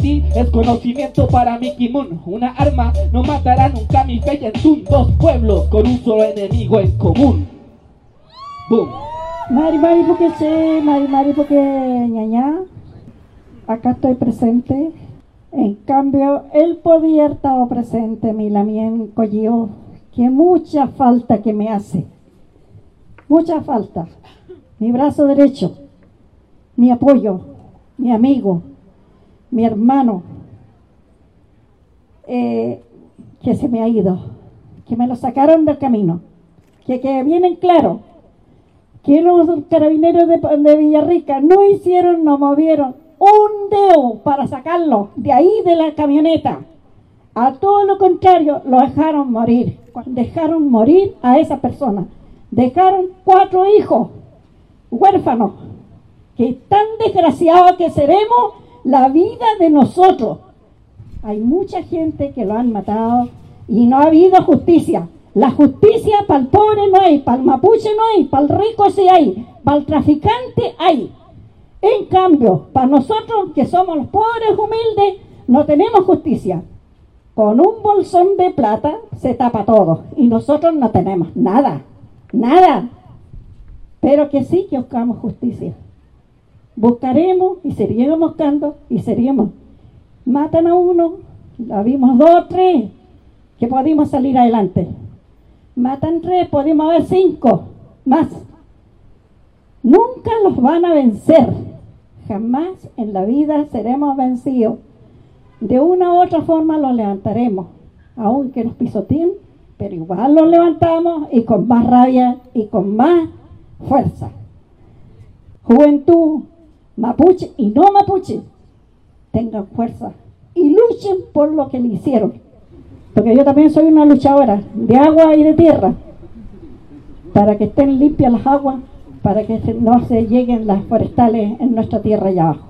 aquí es conocimiento para Mickey Moon. Una arma no matará nunca a mi Feyentún. Dos pueblos con un solo enemigo en común. Boom. Mari porque che, Mari porque ñaña. Acá estoy presente. En cambio, él podía haber estado presente, mi Lamien Collío, que mucha falta que me hace. Mucha falta. Mi brazo derecho, mi apoyo, mi amigo, mi hermano, que se me ha ido, que me lo sacaron del camino, que vienen claro, que los carabineros de Villarrica no movieron un dedo para sacarlo de ahí de la camioneta. A todo lo contrario, lo dejaron morir a esa persona. Dejaron 4 hijos huérfanos, que tan desgraciados que seremos la vida de nosotros. Hay mucha gente que lo han matado y no ha habido justicia. La justicia para el pobre no hay, para el mapuche no hay, para el rico sí hay, para el traficante hay. En cambio, para nosotros que somos los pobres humildes, no tenemos justicia. Con un bolsón de plata se tapa todo y nosotros no tenemos nada, nada. Pero que sí que buscamos justicia. Buscaremos y seguiremos buscando y seguiremos. Matan a uno, la vimos 2 o 3, que pudimos salir adelante. Matan 3, pudimos haber 5 más. Nunca los van a vencer. Jamás en la vida seremos vencidos. De una u otra forma los levantaremos, aunque nos pisoteen, pero igual los levantamos y con más rabia y con más fuerza. Juventud, mapuche y no mapuche, tengan fuerza y luchen por lo que le hicieron. Porque yo también soy una luchadora de agua y de tierra, para que estén limpias las aguas, para que no se lleguen las forestales en nuestra tierra allá abajo.